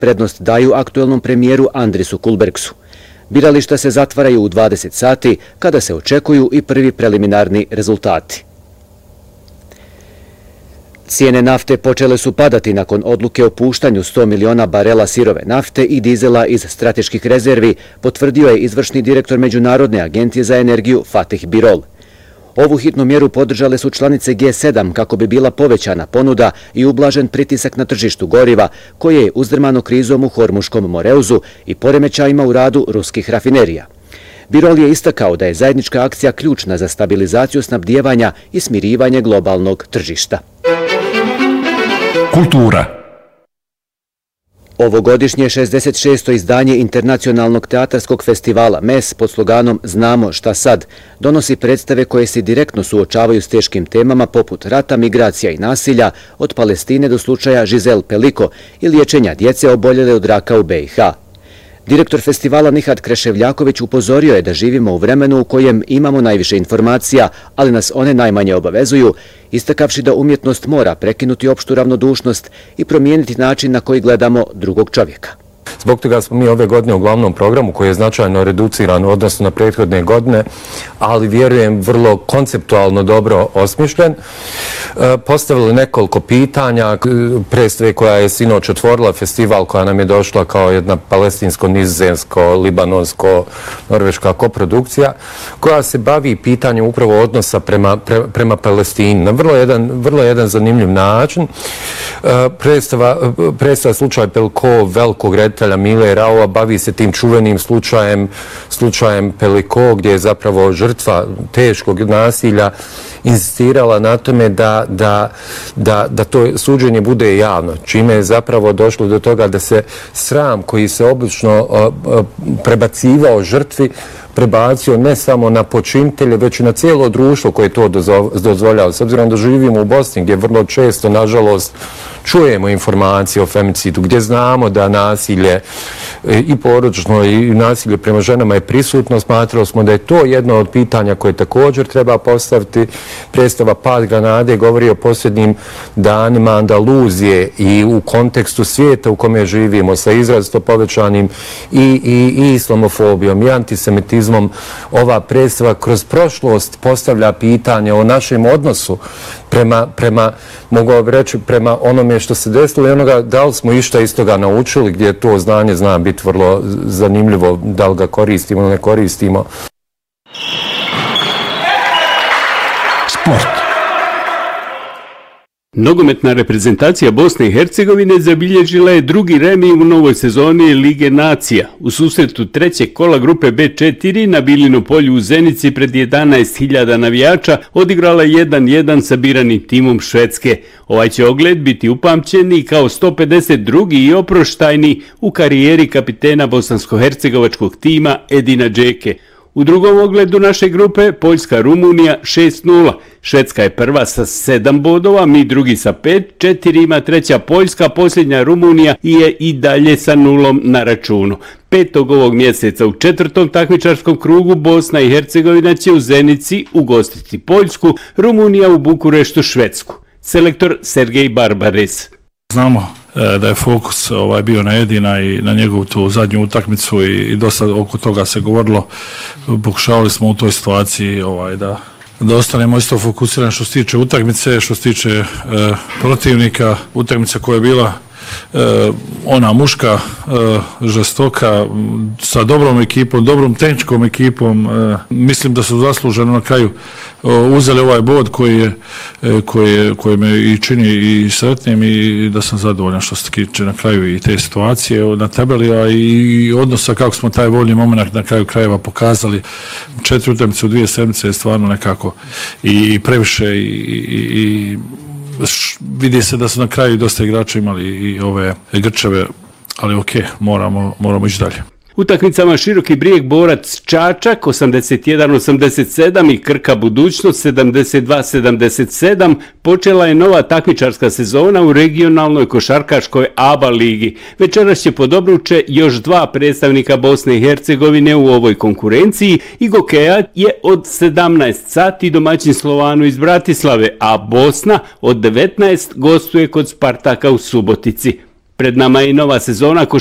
prednost daju aktuelnom premijeru Andrisu Kulbergsu. Birališta se zatvaraju u 20 sati kada se očekuju i prvi preliminarni rezultati. Cijene nafte počele su padati nakon odluke o puštanju 100 miliona barela sirove nafte i dizela iz strateških rezervi, potvrdio je izvršni direktor Međunarodne agencije za energiju Fatih Birol. Ovu hitnu mjeru podržale su članice G7 kako bi bila povećana ponuda i ublažen pritisak na tržištu goriva, koje je uzdrmano krizom u Hormuškom moreuzu i poremećajima u radu ruskih rafinerija. Birol je istakao da je zajednička akcija ključna za stabilizaciju snabdijevanja i smirivanje globalnog tržišta. Kultura. Ovogodišnje 66. izdanje Internacionalnog teatarskog festivala MES pod sloganom Znamo šta sad donosi predstave koje se direktno suočavaju s teškim temama poput rata, migracija i nasilja, od Palestine do slučaja Žizel Peliko i liječenja djece oboljele od raka u BiH. Direktor festivala Nihad Kreševljaković upozorio je da živimo u vremenu u kojem imamo najviše informacija, ali nas one najmanje obavezuju, istakavši da umjetnost mora prekinuti opštu ravnodušnost i promijeniti način na koji gledamo drugog čovjeka. Zbog toga smo mi ove godine u glavnom programu, koji je značajno reduciran u odnosu na prethodne godine, ali vjerujem vrlo konceptualno dobro osmišljen, postavili nekoliko pitanja. Predstave koja je sinoć otvorila festival, koja nam je došla kao jedna palestinsko-nizozemsko-libanonsko-norveška koprodukcija, koja se bavi pitanjem upravo odnosa prema Palestini na vrlo jedan zanimljiv način. Predstava slučaj Peliko, velikog reditelja Mile Raua, bavi se tim čuvenim slučajem Peliko, gdje je zapravo žrtva teškog nasilja insistirala na tome da to suđenje bude javno, čime je zapravo došlo do toga da se sram koji se obično prebacivao žrtvi prebacio ne samo na počinitelje, već i na cijelo društvo koje to dozvoljava. S obzirom da živimo u Bosni, gdje vrlo često, nažalost, čujemo informacije o femicidu, gdje znamo da nasilje i porodično i nasilje prema ženama je prisutno, smatrali smo da je to jedno od pitanja koje također treba postaviti. Predstava Pad granade govori o posljednjim danima Andaluzije i u kontekstu svijeta u kome živimo sa izrazito povećanim i islamofobijom i antisemitizmom. Ova predstava kroz prošlost postavlja pitanje o našem odnosu mogu reći, prema onome što se desilo i onoga da li smo išta iz toga naučili, gdje to znanje zna biti vrlo zanimljivo, da li ga koristimo ili ne koristimo. Sport. Nogometna reprezentacija Bosne i Hercegovine zabilježila je drugi remi u novoj sezoni Lige nacija. U susretu trećeg kola grupe B4 na Bilino polju u Zenici pred 11.000 navijača odigrala 1-1 sa biranim timom Švedske. Ovaj će ogled biti upamćen i kao 152. i oproštajni u karijeri kapitena bosansko-hercegovačkog tima Edina Džeke. U drugom ogledu naše grupe Poljska-Rumunija 6-0. Švedska je prva sa 7 bodova, mi drugi sa 5, 4 ima treća Poljska, posljednja Rumunija je i dalje sa 0 na računu. 5. ovog mjeseca u četvrtom takmičarskom krugu Bosna i Hercegovina će u Zenici ugostiti Poljsku, Rumunija u Bukureštu Švedsku. Selektor Sergej Barbares. Znamo da je fokus bio na Edina i na njegovu tu zadnju utakmicu i dosta oko toga se govorilo. Pokušavali smo u toj situaciji da ostanemo isto fokusirani što se tiče utakmice, što se tiče protivnika. Utakmica koja je bila ona muška, žestoka, sa dobrom ekipom, dobrom tehničkom ekipom. Mislim da su zasluženo na kraju uzeli ovaj bod koji me i čini i sretnim i da sam zadovoljan što se tiče na kraju i te situacije na tabeli, a i odnosa kako smo taj voljni moment na kraju krajeva pokazali. 4 utakmice u 2 sedmice je stvarno nekako i previše i vidi se da su na kraju dosta igrača imali i ove grčeve, ali okej, moramo ići dalje. Utakmicama Široki Brijeg Borac Čačak 81-87 i Krka Budućnost 72-77 počela je nova takmičarska sezona u regionalnoj košarkaškoj ABA ligi. Večeras će pod obruče još 2 predstavnika Bosne i Hercegovine u ovoj konkurenciji i Gokeja je od 17 sati domaćin Slovanu iz Bratislave, a Bosna od 19 gostuje kod Spartaka u Subotici. Pred nama je i nova sezona